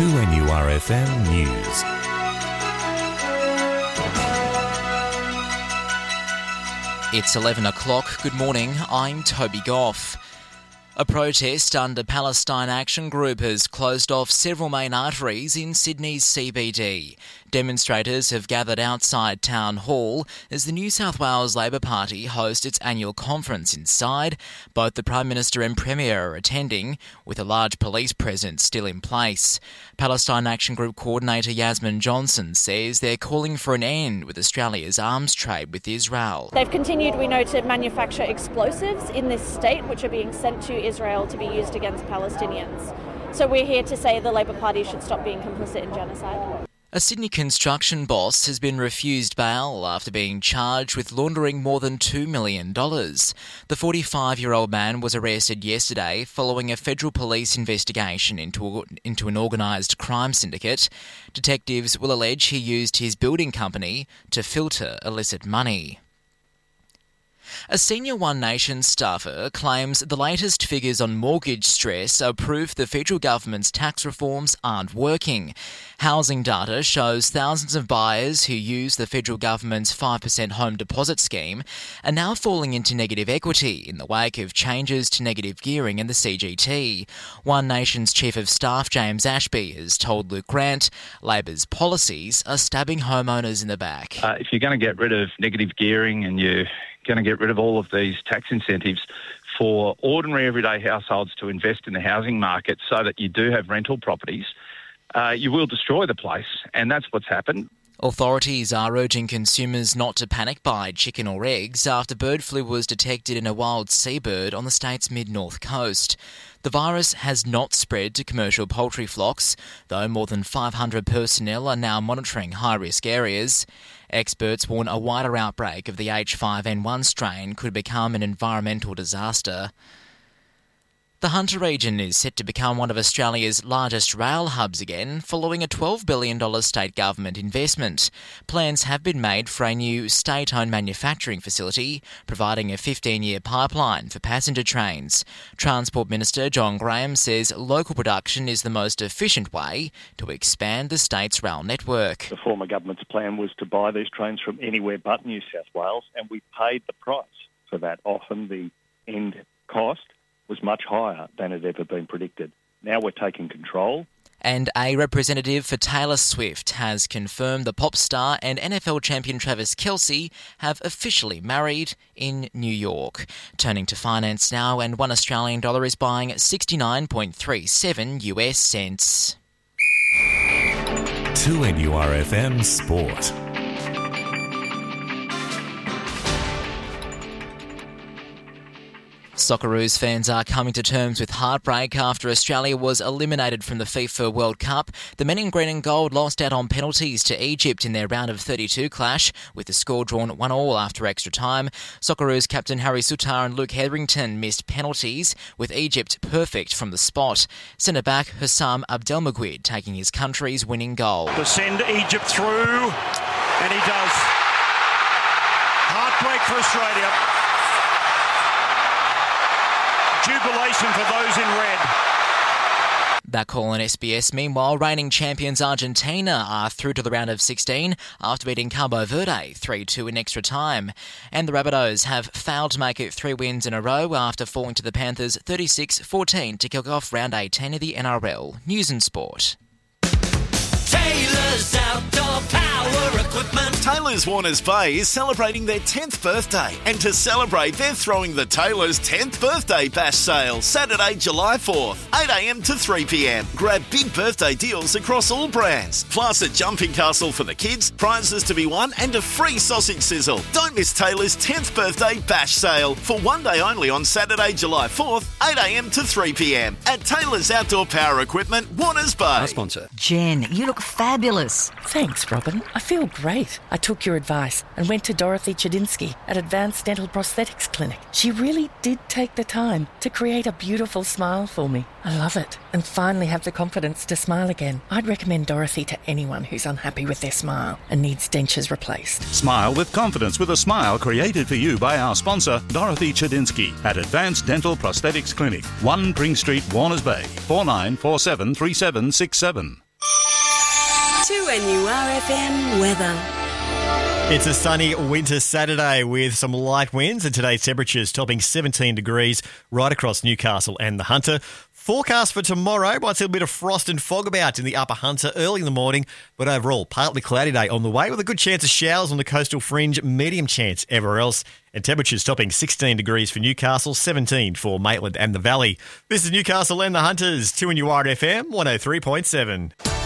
2NURFM News. It's 11 o'clock. Good morning. I'm Toby Goff. A protest under Palestine Action Group has closed off several main arteries in Sydney's CBD. Demonstrators have gathered outside Town Hall as the New South Wales Labor Party hosts its annual conference inside. Both the Prime Minister and Premier are attending, with a large police presence still in place. Palestine Action Group coordinator Yasmin Johnson says they're calling for an end with Australia's arms trade with Israel. They've continued, we know, to manufacture explosives in this state which are being sent to Israel to be used against Palestinians. So we're here to say the Labor Party should stop being complicit in genocide. A Sydney construction boss has been refused bail after being charged with laundering more than $2 million. The 45-year-old man was arrested yesterday following a federal police investigation into an organised crime syndicate. Detectives will allege he used his building company to filter illicit money. A senior One Nation staffer claims the latest figures on mortgage stress are proof the federal government's tax reforms aren't working. Housing data shows thousands of buyers who use the federal government's 5% home deposit scheme are now falling into negative equity in the wake of changes to negative gearing in the CGT. One Nation's Chief of Staff James Ashby has told Luke Grant Labor's policies are stabbing homeowners in the back. If you're going to get rid of negative gearing and you're going to get rid of all of these tax incentives for ordinary everyday households to invest in the housing market so that you do have rental properties, you will destroy the place, and that's what's happened. Authorities are urging consumers not to panic buy chicken or eggs after bird flu was detected in a wild seabird on the state's mid-north coast. The virus has not spread to commercial poultry flocks, though more than 500 personnel are now monitoring high-risk areas. Experts warn a wider outbreak of the H5N1 strain could become an environmental disaster. The Hunter region is set to become one of Australia's largest rail hubs again, following a $12 billion state government investment. Plans have been made for a new state-owned manufacturing facility, providing a 15-year pipeline for passenger trains. Transport Minister John Graham says local production is the most efficient way to expand the state's rail network. The former government's plan was to buy these trains from anywhere but New South Wales, and we paid the price for that. Often the end cost was much higher than had ever been predicted. Now we're taking control. And a representative for Taylor Swift has confirmed the pop star and NFL champion Travis Kelce have officially married in New York. Turning to finance now, and $1 Australian dollar is buying 69.37 US cents. 2NURFM Sport. Socceroos fans are coming to terms with heartbreak after Australia was eliminated from the FIFA World Cup. The men in green and gold lost out on penalties to Egypt in their round of 32 clash, with the score drawn 1-1 after extra time. Socceroos captain Harry Sutar and Luke Hetherington missed penalties, with Egypt perfect from the spot. Centre-back Hussam Abdelmaguid taking his country's winning goal. To send Egypt through, and he does. Heartbreak for Australia. Jubilation for those in red. That call on SBS. Meanwhile, reigning champions Argentina are through to the round of 16 after beating Cabo Verde 3-2 in extra time. And the Rabbitohs have failed to make it 3 wins in a row after falling to the Panthers 36-14 to kick off round 18 of the NRL. News and Sport. Taylor's Outdoor Power Equipment. Taylor's Warners Bay is celebrating their 10th birthday, and to celebrate, they're throwing the Taylor's 10th Birthday Bash Sale, Saturday, July 4th, 8am to 3pm. Grab big birthday deals across all brands, plus a jumping castle for the kids, prizes to be won, and a free sausage sizzle. Don't miss Taylor's 10th Birthday Bash Sale for one day only on Saturday, July 4th, 8am to 3pm at Taylor's Outdoor Power Equipment, Warners Bay. Our sponsor. Jen, you look fabulous. Thanks, Robin. I feel great. I took your advice and went to Dorothy Chedinsky at Advanced Dental Prosthetics Clinic. She really did take the time to create a beautiful smile for me. I love it, and finally have the confidence to smile again. I'd recommend Dorothy to anyone who's unhappy with their smile and needs dentures replaced. Smile with confidence with a smile created for you by our sponsor, Dorothy Chedinsky, at Advanced Dental Prosthetics Clinic, 1 Pring Street, Warners Bay, 49473767. 2NURFM weather. It's a sunny winter Saturday with some light winds and today's temperatures topping 17 degrees right across Newcastle and the Hunter. Forecast for tomorrow might see a bit of frost and fog about in the upper Hunter early in the morning, but overall partly cloudy day on the way with a good chance of showers on the coastal fringe, medium chance everywhere else, and temperatures topping 16 degrees for Newcastle, 17 for Maitland and the Valley. This is Newcastle and the Hunters, 2NURFM 103.7.